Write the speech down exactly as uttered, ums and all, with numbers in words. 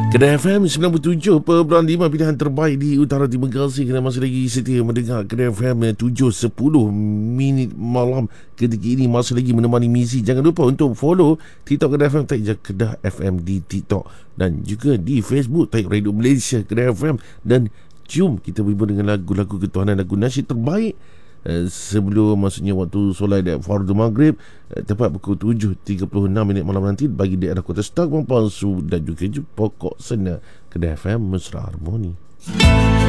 Kedah F M sembilan puluh tujuh perpuluhan lima pilihan terbaik di Utara Timur Galaksi. Kena masih lagi setia mendengar Kedah F M tujuh sepuluh minit malam ketika ini. Masih lagi menemani misi. Jangan lupa untuk follow TikTok Kedah F M, type je Kedah F M di TikTok, dan juga di Facebook type Radio Malaysia Kedah F M. Dan jom kita berhubung dengan lagu-lagu ketuhanan, lagu nasyid terbaik Uh, sebelum maksudnya waktu solat Fardu Maghrib, uh, tepat pukul tujuh tiga puluh enam minit malam nanti bagi daerah Kota Star, Palsu dan juga Pokok Sena. Kedah F M Mesra Harmoni.